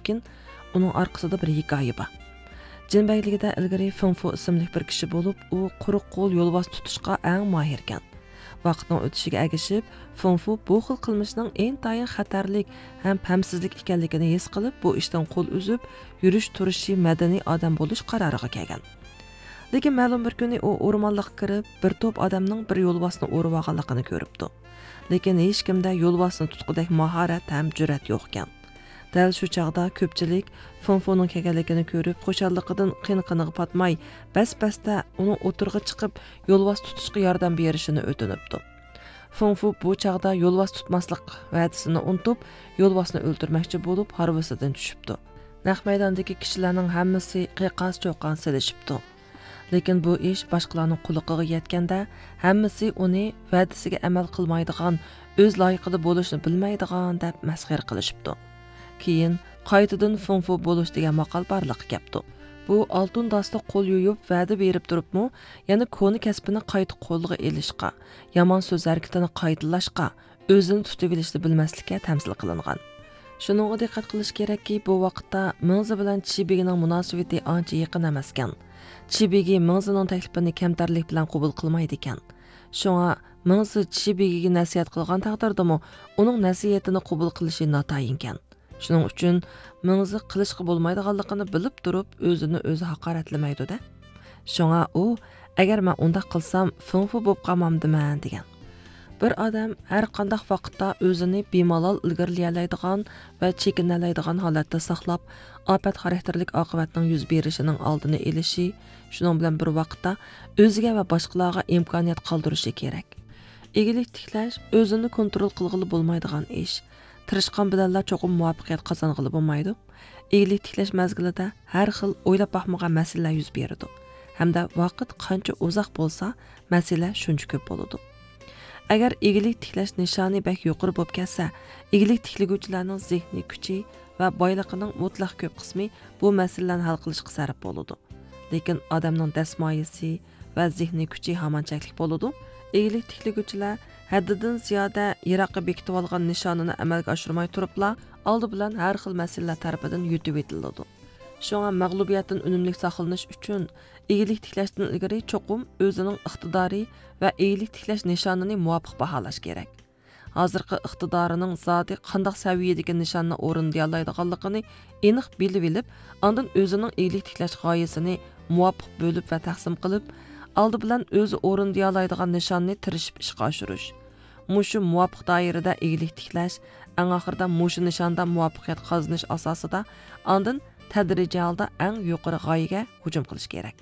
lekin uning orqasida bir hikoya bor. Jinbayligida ilgari Fengfu ismli bir kishi bo'lib, u quruq qo'l yo'lbos tutishga eng mahir ekan. Vaqtning o'tishiga ergashib, Fengfu bu xil qilmishning intayin xatarlik ham pamsizlik ekanligini his qilib, bu ishdan qo'l uzib, yurish turishi madaniy odam bo'lish qaroriga kelgan. Lekin ma'lum bir kuni u o'rmonlikqa kirib, bir to'p odamning bir yo'lbosni o'rib olganligini ko'ribdi. Lekin hech kimda yo'lbosni tutqudek mahorat ham jur'at yo'q ekan. Dal shu chaqda ko'pchilik Fengfuning kelganligini ko'rib, xushalligidan qin-qiniga patmay, bas-basda uning o'tirg'i chiqib, yo'lbos tutishga yordam berishini o'tinibdi. Fengfu bu chaqda yo'lbos tutmaslik va'dasini unutib, yo'lbosni o'ldirmoqchi bo'lib, harvasidan tushibdi. Naq maydondagi kishilarning hammasi qiqas-cho'qan silishibdi. Lekin bu ish boshqalarning quliqiga yetganda, hammasi uni va'dasiga amal qilmaydigan, o'z loyiqida bo'lishni bilmaydigan deb masxir qilishibdi. Keyin qaytadan Fengfu bo'lish degan maqol barliqqa kelibdi. Bu oltin dasda qo'l yuyib va'da berib turibmi, yana koni kasbini qayta qo'lga elishqa, yomon so'z harakatini qaytalashqa, o'zini tutib olishni bilmaslikka tamsil qilingan. Shuningga diqqat qilish kerakki, bu vaqtda Mingzi bilan Chibigining munosabati ancha yaqin emas ekan. Chibigi Mingzining taklifini kamtarlik bilan qabul qilmaydi ekan. Shunga Mingzi Chibigiga nasihat qilgan taqdirdami, uning nasihatini qabul qilishi notayin ekan. Shuning uchun Mingzi qilishga bo'lmaydiganligini bilib turib, o'zini o'zi haqoratlamaydi-da. Shunga u, agar men undaq qilsam, Fengfu bo'lib qolmamdiman degan. Bir odam har qanday vaqtda o'zini bemalol ilgarilaydigan va chekinmaydigan holatda saqlab, ofat xarakterlik oqibatning yuz berishining oldini olishi, shuning bilan bir vaqtda o'ziga va boshqalarga imkoniyat qoldirishi kerak. Egilik tiklash o'zini kontrol qilg'ili bo'lmaydigan ish. Tirishqan bilanlar cho'qim muvaffaqiyat qozong'ili bo'lmaydi. Egilik tiklash mazgilida har xil o'ylab baxmagan masalalar yuz beradi. Hamda vaqt qancha uzoq bo'lsa, masala shuncha ko'p bo'ladi. Agar egilik tiklash nishoni bak yuqori bo'lib ketsa, egilik tikliguvchilarning zehniy kuchi va boyligining mutlaq ko'p qismi bu masalalarni hal qilishga sarf bo'ladi. Lekin odamning dasmoyisi va zehniy kuchi hamon cheklik bo'ladi. Egilik tikliguvchilar haddidan ziyoda yiroqqa bekitib olgan nishonini amalga oshirmay turibla, oldi bilan har xil masalalar tarafidan yutib etiladi. Shunga mag'lubiyatdan unumli saqlanish uchun egilik tiklashdan ilgari cho'qim o'zining iqtidori va egilik tiklash nishonini muvofiq baholash kerak. Hozirgi iqtidorining zoti qanday saviyadagi nishonni o'rinlay oladiganligini aniq bilib olib, ondan o'zining egilik tiklash g'oyasini muvofiq bo'lib va taqsim qilib, oldi bilan o'zi o'rinlay oladigan nishonni tirishib ishga oshirish. Mushu muvofiq doirada egilik tiklash, eng oxirida mushu nishonda muvaffaqiyat qozonish asosida ondan tadrijiy holda eng yuqori g'oyaga hujum qilish kerak.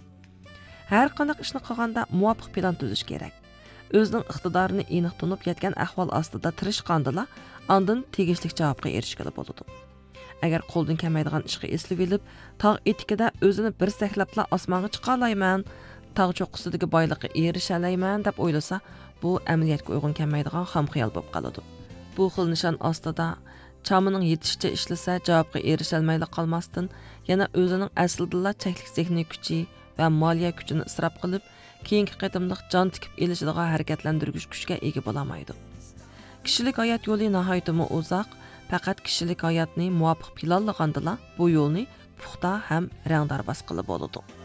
Har qanday ishni qilganda muvofiq plan tuzish kerak. O'zining iqtidorini aniq tunib yetgan ahvol ostida tirishqandila, ondan tegishli javobga erishgili bo'ladi. Agar qo'ldan kelmaydigan ishga eslib olib, tog' etikida o'zini bir saklabla osmonga chiqa olayman, tog' cho'qqisidagi boylikqa erisha olayman deb o'ylasa, bu amaliyotga uyg'un kelmaydigan xam xiyol bo'lib qoladi. Bu xil nishon ostida chamining yetishicha ishlasa javobga erisha olmayli qolmasdan, yana o'zining aslidilla cheklik zehniy kuchi va moliya kuchini isrof qilib, keyingi qatimliq jon tikib elishadigan harakatlantirgich kuchga ega bo'lamaydi. Kishilik hayot yo'li nihoyatda uzoq, faqat kishilik hayotni muvofiq planlagandila bu yo'lni puxta ham rangdor bosqili bo'ladi.